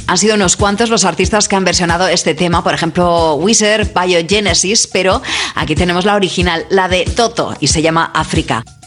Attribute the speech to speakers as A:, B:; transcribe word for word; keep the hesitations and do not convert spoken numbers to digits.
A: Han sido unos cuantos los artistas que han versionado este tema, por ejemplo, Weezer, Biogenesis, pero aquí tenemos la original, la de Toto, y se llama África.